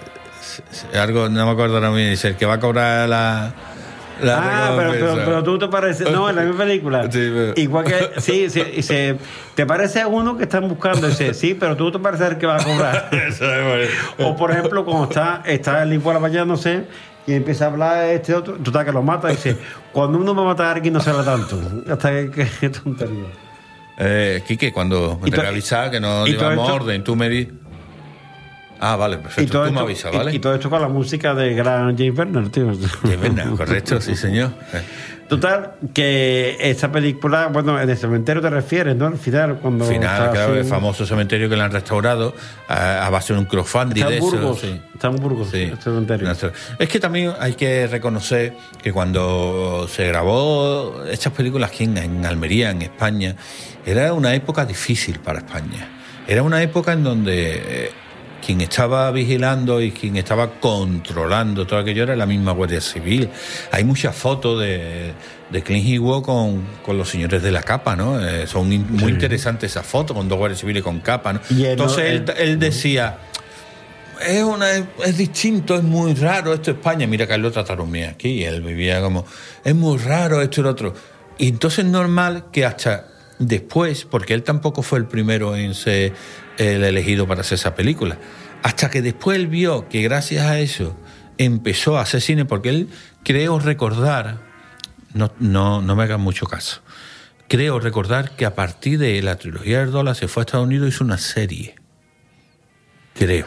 algo, no me acuerdo ahora mismo, dice, el que va a cobrar la... la ah, pero, pero, pero tú te pareces, no, en la misma película. Sí, pero... Igual que, sí, sí, dice, te parece a uno que están buscando, dice, sí, pero tú te pareces el que va a cobrar. O por ejemplo, cuando está, está el limpo a la mañana, no sé, y empieza a hablar este otro, tú estás que lo mata, y dice, cuando uno va a matar a alguien no se habla tanto. Hasta que, qué tontería. Eh, Quique, cuando me tenga que avisar que no llevamos orden, tú me dices... Ah, vale, perfecto. Tú esto, me avisas, ¿vale? Y, y todo esto con la música de gran James Bernard, tío. James Bernard, correcto, sí, señor. Total, que esa película, bueno, en el cementerio te refieres, ¿no? Al final, cuando... Final, claro, así... el famoso cementerio que le han restaurado a, a base de un crowdfunding está de en Burgos, eso. Sí. Está en Burgos, sí, el cementerio. Es que también hay que reconocer que cuando se grabó estas películas aquí en, en Almería, en España, era una época difícil para España. Era una época en donde... Eh, quien estaba vigilando y quien estaba controlando todo aquello era la misma Guardia Civil. Hay muchas fotos de, de Clint Eastwood con, con los señores de la capa, ¿no? Eh, son in, muy sí. interesantes esas fotos con dos guardias civiles con capa, ¿no? Y entonces él, él, él decía, es, una, es distinto, es muy raro esto España. Mira que él lo trataron bien aquí y él vivía como, es muy raro esto y lo otro. Y entonces es normal que hasta después, porque él tampoco fue el primero en ser el elegido para hacer esa película, hasta que después él vio que gracias a eso empezó a hacer cine, porque él, creo recordar, no, no, no me hagan mucho caso, creo recordar que a partir de la trilogía del dólar se fue a Estados Unidos y hizo una serie, creo,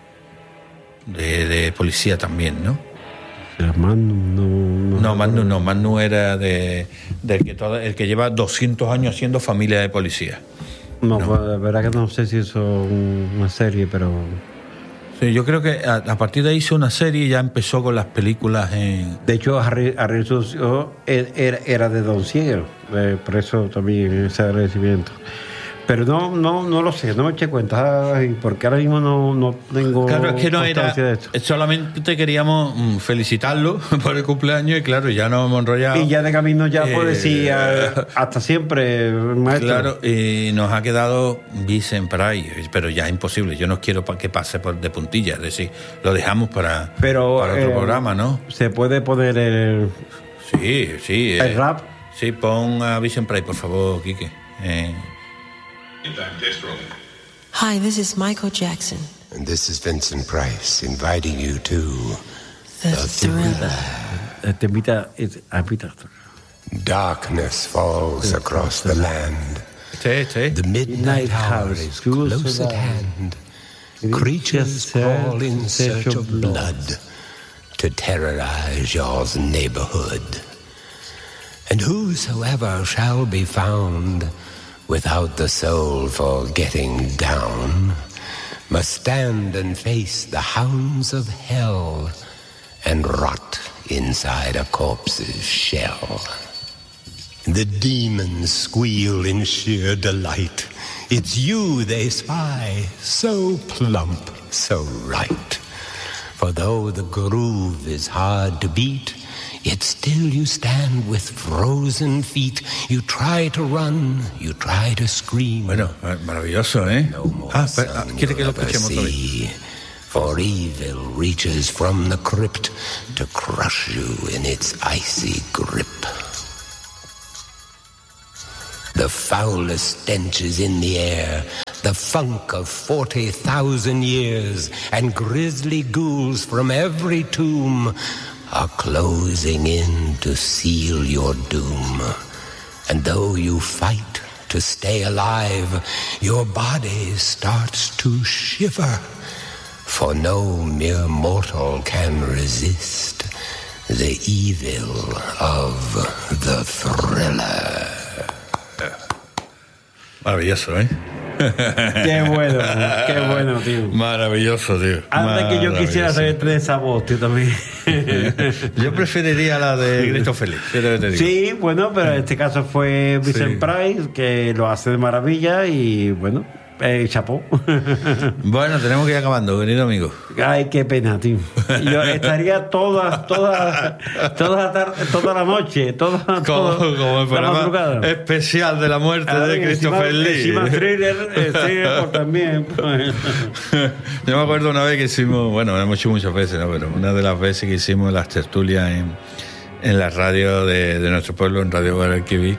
de, de policía también, ¿no? Magnum no... No, no Magnum no, Magnum era de, de el, que todo, el que lleva doscientos años haciendo Familia de Policía. No, no. Pues, la verdad que no sé si hizo una serie, pero... Sí, yo creo que a, a partir de ahí hizo una serie y ya empezó con las películas en... De hecho, Harry, Harry Sucio era, era de Don Siegel, eh, por eso también ese agradecimiento. Pero no, no, no lo sé, no me eché cuenta, ay, porque ahora mismo no, no tengo claro, es que no era, de esto. Solamente queríamos felicitarlo por el cumpleaños y claro, ya nos hemos enrollado. Y ya de camino ya eh, puedo decir hasta siempre, maestro. Claro, y nos ha quedado Vincent Price, pero ya es imposible, yo no quiero que pase por de puntilla, es decir, lo dejamos para, pero, para otro eh, programa, ¿no? Se puede poner el... Sí, sí. El eh, rap. Sí, pon a Vincent Price, por favor, Quique. Eh... Hi, this is Michael Jackson. And this is Vincent Price inviting you to The, the Thriller. Te invita, invita. Darkness falls across the land. Sí, sí. The midnight hour is close at hand. Creatures crawl in search of blood to terrorize your neighborhood. And whosoever shall be found without the soul for getting down must stand and face the hounds of hell and rot inside a corpse's shell. The demons squeal in sheer delight. It's you they spy, so plump, so right. For though the groove is hard to beat, yet still you stand with frozen feet. You try to run, you try to scream. Bueno, maravilloso, ¿eh? No more Ah, pero, ah, sun quiere que lo you'll ever escuchemos otra vez. see. For evil reaches from the crypt to crush you in its icy grip. The foulest stench is in the air, the funk of forty thousand years, and grisly ghouls from every tomb are closing in to seal your doom. And though you fight to stay alive, your body starts to shiver, for no mere mortal can resist the evil of the thriller. Maravilloso, ¿eh? Qué bueno, qué bueno, tío. Maravilloso, tío. Anda que yo quisiera Maravilloso. saber de esa voz, tío, también. Yo preferiría la de Christopher Lee. ¿Qué te digo? Sí, bueno, pero en este caso fue Vincent Sí. Price, que lo hace de maravilla y, bueno, eh, chapó. Bueno, tenemos que ir acabando, querido amigo. Ay, qué pena, tío. Yo estaría toda, toda, toda la tarde, toda la noche, toda, Como, toda como el la programa madrugada. especial de la muerte Ah, de encima- Christopher Lee. Encima thriller, eh, thriller pues, también. Yo me acuerdo una vez que hicimos, bueno, hemos hecho muchas veces, ¿no? Pero una de las veces que hicimos las tertulias en, en la radio de, de nuestro pueblo, en Radio Guadalquivir,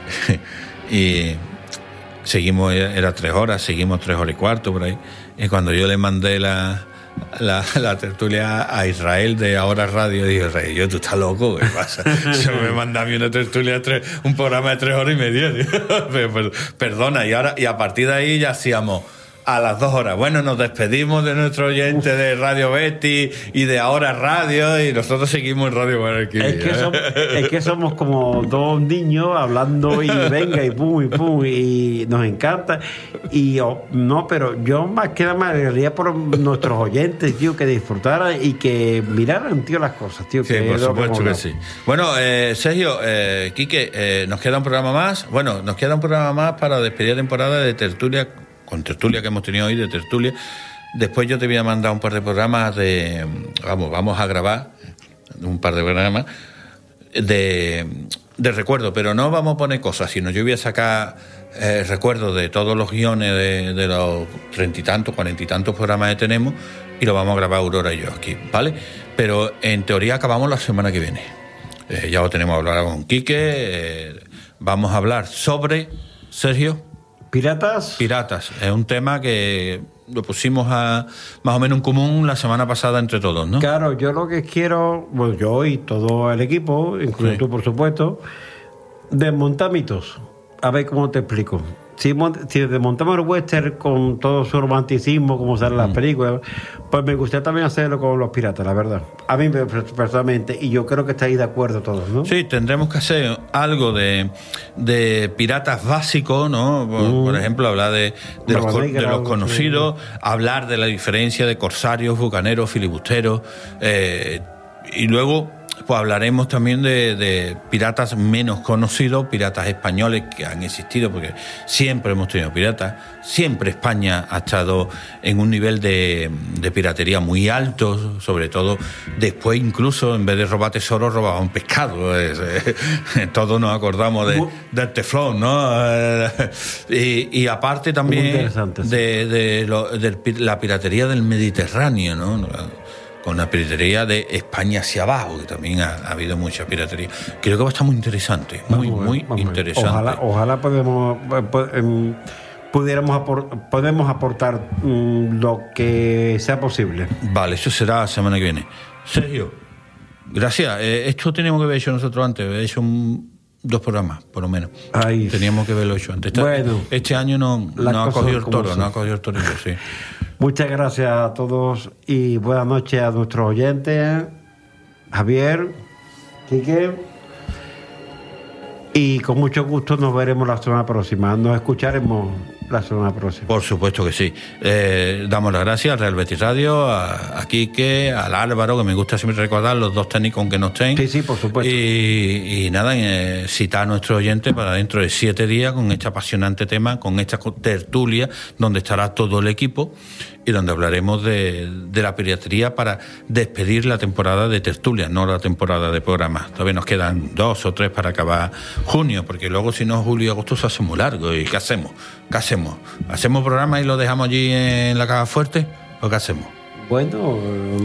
y seguimos, era tres horas, seguimos tres horas y cuarto por ahí, y cuando yo le mandé la, la, la tertulia a Israel de Ahora Radio, dije, Rey, yo, tú estás loco, ¿qué pasa? Yo me manda a mí una tertulia, de tres, un programa de tres horas y media, digo, "Per- perdona", y ahora, y a partir de ahí ya hacíamos a las dos horas. Bueno, nos despedimos de nuestro oyente de Radio Betty y de Ahora Radio, y nosotros seguimos en Radio Guadalquivir. Es que, somos, es que somos como dos niños hablando y venga y pum y pum y nos encanta. Y oh, no, pero yo más que nada me alegraría por nuestros oyentes, tío, que disfrutaran y que miraran, tío, las cosas, tío. Sí, que por es lo supuesto que hemos sí. Bueno, eh, Sergio, eh, Quique, eh, nos queda un programa más. Bueno, nos queda un programa más para despedir temporada de tertulia, con tertulia que hemos tenido hoy, de tertulia. Después yo te voy a mandar un par de programas de... Vamos, vamos a grabar un par de programas de, de recuerdo, pero no vamos a poner cosas, sino yo voy a sacar eh, recuerdos de todos los guiones de, de los treinta y tantos, cuarenta y tantos programas que tenemos, y lo vamos a grabar Aurora y yo aquí, ¿vale? Pero en teoría acabamos la semana que viene. Eh, ya lo tenemos hablado con Quique. Eh, vamos a hablar sobre, Sergio... ¿Piratas? Piratas. Es un tema que lo pusimos a, más o menos en común la semana pasada entre todos, ¿no? Claro, yo lo que quiero, bueno, yo y todo el equipo, incluso Sí. tú, por supuesto, desmontar mitos. A ver cómo te explico. Si, mon- si desmontamos el western con todo su romanticismo, como salen las películas, pues me gustaría también hacerlo con los piratas, la verdad. A mí me- personalmente, y yo creo que estáis de acuerdo todos, ¿no? Sí, tendremos que hacer algo de, de piratas básicos, ¿no? Por, Mm. por ejemplo, hablar de, de, los, Barba co- Negra, de los sí. conocidos, hablar de la diferencia de corsarios, bucaneros, filibusteros, eh, y luego pues hablaremos también de, de piratas menos conocidos, piratas españoles que han existido, porque siempre hemos tenido piratas, siempre España ha estado en un nivel de, de piratería muy alto, sobre todo después incluso en vez de robar tesoros robaban pescado. Es, eh, todos nos acordamos de, del teflón, ¿no? Eh, y, y aparte Muy también interesante, sí. de, de, lo- de la piratería del Mediterráneo, ¿no? Con la piratería de España hacia abajo, que también ha, ha habido mucha piratería. Creo que va a estar muy interesante, muy, Vamos a ver, muy vamos a ver. interesante. Ojalá, ojalá podemos, eh, po- em, pudiéramos apor- podemos aportar mm, lo que sea posible. Vale, eso será la semana que viene. Sergio, gracias. Eh, esto teníamos que haber hecho nosotros antes, haber hecho un, dos programas, por lo menos. Ay. Teníamos que haberlo hecho antes. Esta- Bueno, este año no, las no ha cosas cogido el como toro, son. no ha cogido el torito, sí. Muchas gracias a todos y buenas noches a nuestros oyentes, Javier, Quique, y con mucho gusto nos veremos la semana próxima. Nos escucharemos la semana próxima. Por supuesto que sí. Eh, damos las gracias al Real Betis Radio, a, a Quique, al Álvaro, que me gusta siempre recordar, los dos técnicos aunque no estén. Sí, sí, por supuesto. Y, y nada, eh, citar a nuestro oyente para dentro de siete días con este apasionante tema, con esta tertulia, donde estará todo el equipo y donde hablaremos de, de la piratería para despedir la temporada de tertulia, no la temporada de programas. Todavía nos quedan dos o tres para acabar junio, porque luego si no julio y agosto se hace muy largo. ¿Y qué hacemos? ¿Qué hacemos? ¿Hacemos programas y lo dejamos allí en la caja fuerte? ¿O qué hacemos? Bueno,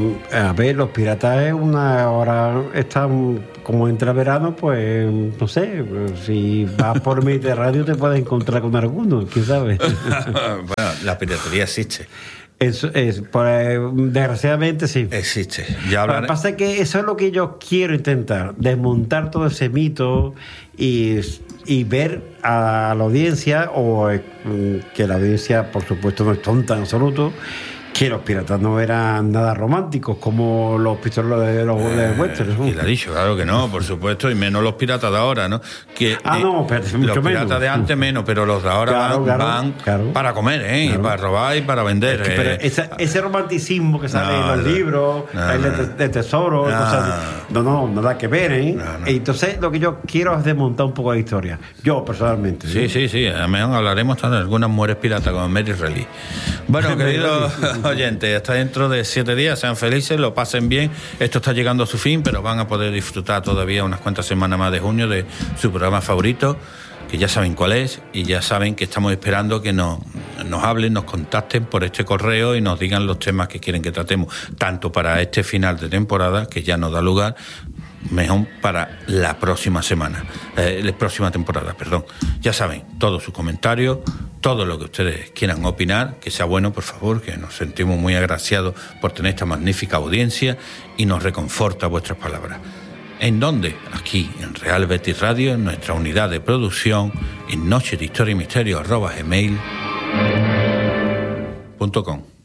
a ver, los piratas es una hora, están como entra verano, pues no sé, si vas por Mediterráneo te puedes encontrar con alguno, quién sabe. Bueno, la piratería existe. Eso es, pues, desgraciadamente sí. Existe. Ya hablaré. Lo que pasa es que eso es lo que yo quiero intentar, desmontar todo ese mito y, y ver a la audiencia, o eh, que la audiencia, por supuesto, no es tonta en absoluto, que los piratas no eran nada románticos como los pistoleros de los eh, westerns. Y le ha dicho, claro que no, por supuesto, y menos los piratas de ahora, ¿no? Que, ah, eh, no, pero mucho los piratas menos. de antes menos, pero los de ahora claro, van, claro, van claro. para comer, ¿eh? Claro. Y para robar y para vender. Es que, pero eh. ese, ese romanticismo que sale No, en los no, libros, no, el de, no. de tesoro, No. cosas así. no, no, nada que ver, ¿eh? No, no. Entonces, lo que yo quiero es desmontar un poco la historia. Yo, personalmente. Sí, sí, sí. Además hablaremos también de algunas mujeres piratas como Mary Relly. Bueno, queridos oyentes, hasta dentro de siete días, sean felices, lo pasen bien. Esto está llegando a su fin, pero van a poder disfrutar todavía unas cuantas semanas más de junio de su programa favorito, que ya saben cuál es, y ya saben que estamos esperando que nos, nos hablen, nos contacten por este correo y nos digan los temas que quieren que tratemos, tanto para este final de temporada, que ya nos da lugar, mejor para la próxima semana, eh, la próxima temporada, perdón. Ya saben, todos sus comentarios, todo lo que ustedes quieran opinar, que sea bueno, por favor, que nos sentimos muy agraciados por tener esta magnífica audiencia y nos reconforta vuestras palabras. ¿En dónde? Aquí, en Real Betis Radio, en nuestra unidad de producción, en noche de historia y misterio arroba gmail punto com.